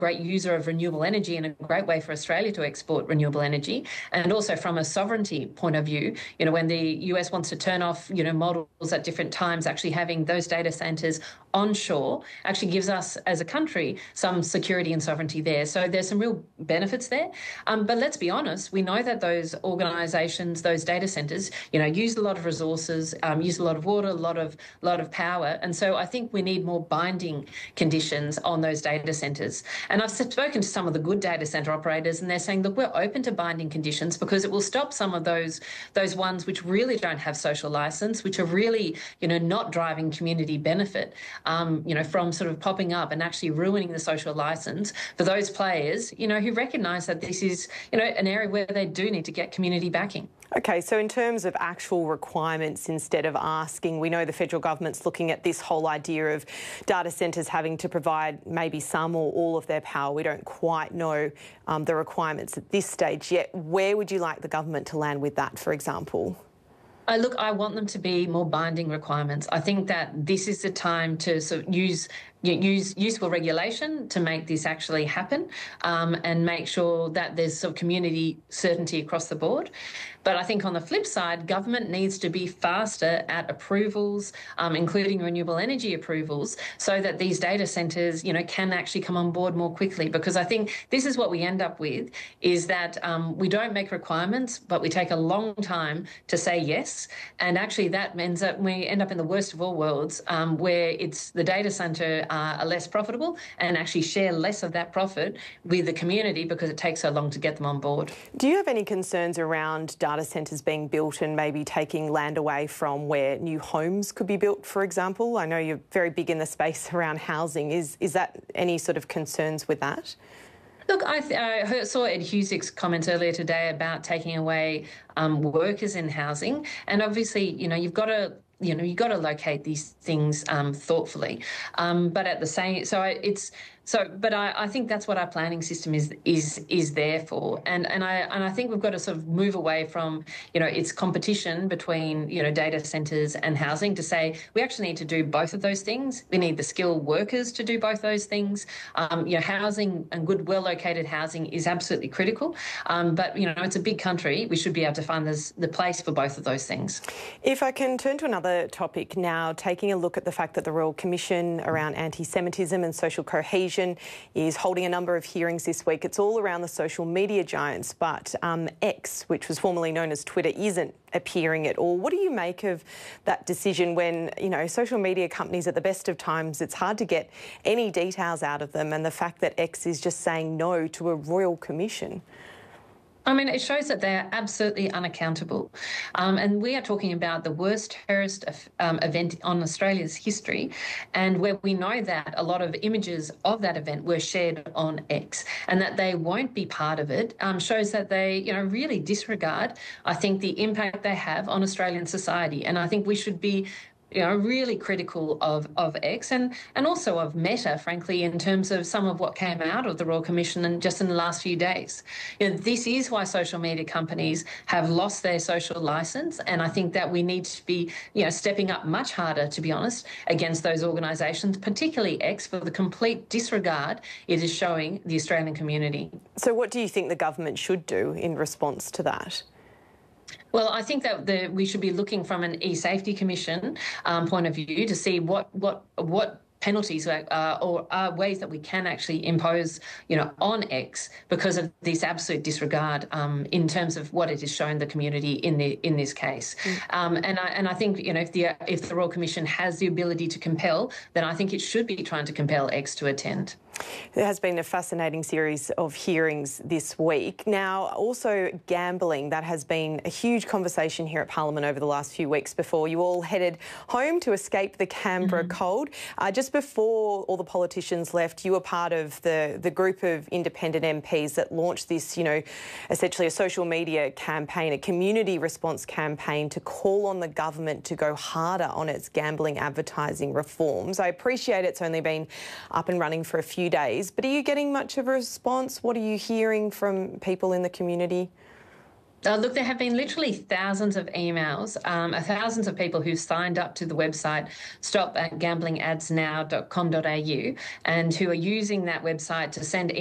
great user of renewable energy and a great way for Australia to export renewable energy. And also from a sovereignty point of view, when the US wants to turn off, models at different times, actually having those data centres onshore actually gives us as a country some security and sovereignty there. So there's some real benefits there. But let's be honest, we know that those organisations, those data centres, use a lot of resources, use a lot of water, a lot of power. And so I think we need more binding conditions on those data centres. And I've spoken to some of the good data centre operators, and they're saying, look, we're open to binding conditions because it will stop some of those ones which really don't have social licence, which are really, not driving community benefit, from sort of popping up and actually ruining the social licence for those players, who recognise that this is, an area where they do need to get community backing. Okay, so in terms of actual requirements, instead of asking, we know the federal government's looking at this whole idea of data centres having to provide maybe some or all of their power. We don't quite know the requirements at this stage yet. Where would you like the government to land with that, for example? Look, I want them to be more binding requirements. I think that this is the time to sort of use useful regulation to make this actually happen, and make sure that there's sort of community certainty across the board. But I think on the flip side, government needs to be faster at approvals, including renewable energy approvals, so that these data centres, can actually come on board more quickly. Because I think this is what we end up with, is that we don't make requirements, but we take a long time to say yes. And actually that means that we end up in the worst of all worlds, where it's the data centre are less profitable and actually share less of that profit with the community because it takes so long to get them on board. Do you have any concerns around data centres being built and maybe taking land away from where new homes could be built, for example? I know you're very big in the space around housing. Is that any sort of concerns with that? Look, I saw Ed Husick's comments earlier today about taking away workers in housing, and obviously, you've got to locate these things thoughtfully, but at the same, but I think that's what our planning system is there for, and I think we've got to sort of move away from it's competition between data centres and housing to say we actually need to do both of those things. We need the skilled workers to do both those things. Housing and good, well located housing is absolutely critical, but it's a big country. We should be able to find the place for both of those things. If I can turn to another topic now, taking a look at the fact that the Royal Commission around anti-Semitism and social cohesion is holding a number of hearings this week. It's all around the social media giants, but X, which was formerly known as Twitter, isn't appearing at all. What do you make of that decision when, social media companies at the best of times, it's hard to get any details out of them, and the fact that X is just saying no to a Royal Commission? I mean, it shows that they are absolutely unaccountable. And we are talking about the worst terrorist event on Australia's history, and where we know that a lot of images of that event were shared on X, and that they won't be part of it, shows that they, really disregard, I think, the impact they have on Australian society. And I think we should be really critical of X and also of Meta, frankly, in terms of some of what came out of the Royal Commission and just in the last few days. This is why social media companies have lost their social licence, and I think that we need to be, stepping up much harder, to be honest, against those organisations, particularly X, for the complete disregard it is showing the Australian community. So what do you think the government should do in response to that? Well, I think that we should be looking from an e-safety commission point of view to see what penalties or ways that we can actually impose, on X because of this absolute disregard in terms of what it has shown the community in this case. And I think if the Royal Commission has the ability to compel, then I think it should be trying to compel X to attend. There has been a fascinating series of hearings this week. Now, also gambling, that has been a huge conversation here at Parliament over the last few weeks before you all headed home to escape the Canberra cold. Just before all the politicians left, you were part of the group of independent MPs that launched this, essentially a social media campaign, a community response campaign to call on the government to go harder on its gambling advertising reforms. I appreciate it's only been up and running for a few days, but are you getting much of a response? What are you hearing from people in the community? Look, there have been literally thousands of emails, thousands of people who've signed up to the website stopgamblingadsnow.com.au and who are using that website to send